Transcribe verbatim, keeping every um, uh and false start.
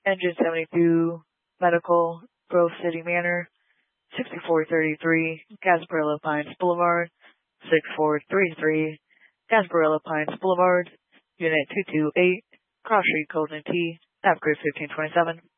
Engine seventy-two, Medical, Grove City Manor, sixty-four thirty-three, Gasparilla Pines Boulevard, sixty-four thirty-three, Gasparilla Pines Boulevard, Unit two two eight, Cross Street, Colton T, F grade fifteen twenty-seven.